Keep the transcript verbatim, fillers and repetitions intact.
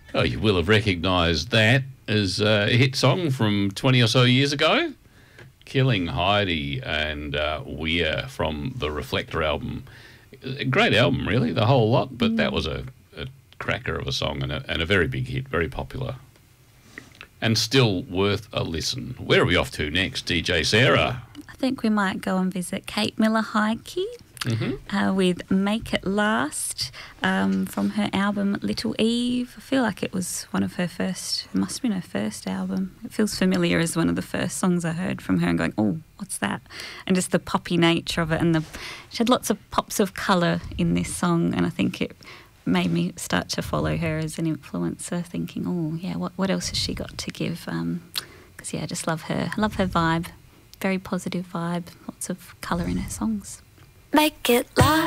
Oh, you will have recognised that as a hit song from twenty or so years ago. Killing Heidi and uh, Weir from the Reflector album. A great album, really, the whole lot, but mm. that was a, a cracker of a song and a, and a very big hit, very popular. And still worth a listen. Where are we off to next, D J Sarah? I think we might go and visit Kate Miller-Heidke mm-hmm. uh, with Make It Last um, from her album Little Eve. I feel like it was one of her first, it must have been her first album. It feels familiar as one of the first songs I heard from her and going, oh, what's that? And just the poppy nature of it. And the she had lots of pops of colour in this song, and I think it made me start to follow her as an influencer, thinking, oh, yeah, what, what else has she got to give? Because, um, yeah, I just love her. I love her vibe. Very positive vibe. Lots of colour in her songs. Make it last.